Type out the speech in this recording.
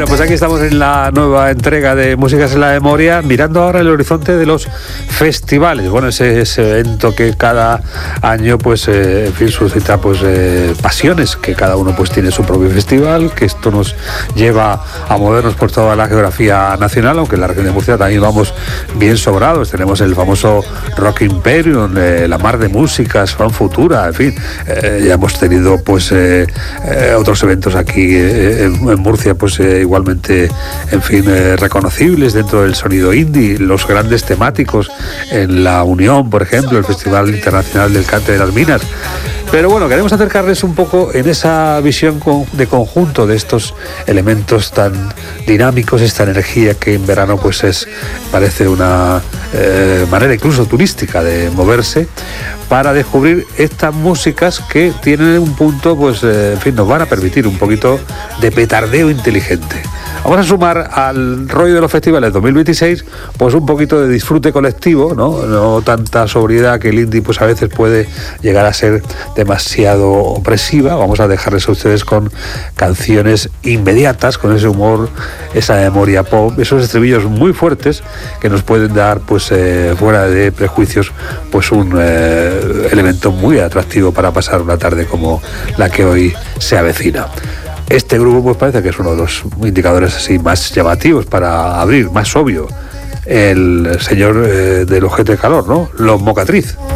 Bueno, pues aquí estamos en la nueva entrega de Músicas en la Memoria, mirando ahora el horizonte de los festivales. Bueno, ese evento que cada año, pues, en fin, suscita, pues, pasiones, que cada uno, pues, tiene su propio festival, que esto nos lleva a movernos por toda la geografía nacional, aunque en la región de Murcia también vamos bien sobrados. Tenemos el famoso Rock Imperium, la Mar de Músicas, Fan Futura, en fin, ya hemos tenido, pues, otros eventos aquí en Murcia, pues igualmente, en fin, reconocibles dentro del sonido indie, los grandes temáticos en La Unión, por ejemplo, el Festival Internacional del Cante de las Minas. Pero bueno, queremos acercarles un poco en esa visión de conjunto de estos elementos tan dinámicos, esta energía que en verano, pues, parece una manera incluso turística de moverse, para descubrir estas músicas que tienen un punto, pues, en fin, nos van a permitir un poquito de petardeo inteligente. Vamos a sumar al rollo de los festivales 2026, pues, un poquito de disfrute colectivo, no tanta sobriedad, que el indie, pues, a veces puede llegar a ser demasiado opresiva. Vamos a dejarles a ustedes con canciones inmediatas, con ese humor, esa memoria pop, esos estribillos muy fuertes que nos pueden dar, pues, fuera de prejuicios, pues, un elemento muy atractivo para pasar una tarde como la que hoy se avecina. Este grupo, pues, parece que es uno de los indicadores así más llamativos para abrir, más obvio, el señor del ojete de calor, ¿no? Los Mocatriz.